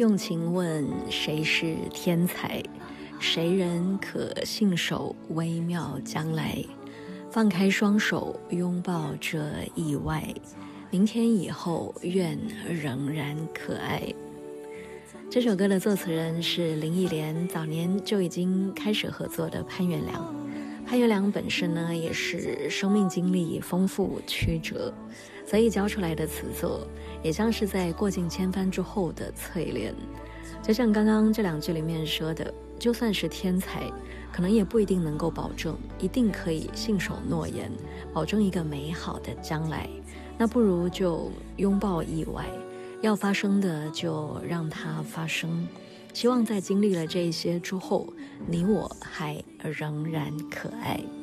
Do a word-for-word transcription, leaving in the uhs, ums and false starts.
用情问谁是天才，谁人可信守微妙将来？放开双手，拥抱这意外，明天以后愿仍然可爱。这首歌的作词人是林忆莲，早年就已经开始合作的潘源良。潘源良本身呢，也是生命经历丰富曲折，所以教出来的词作也像是在过尽千帆之后的淬炼。就像刚刚这两句里面说的，就算是天才，可能也不一定能够保证一定可以信守诺言，保证一个美好的将来。那不如就拥抱意外，要发生的就让它发生。希望在经历了这一些之后，你我还仍然可爱。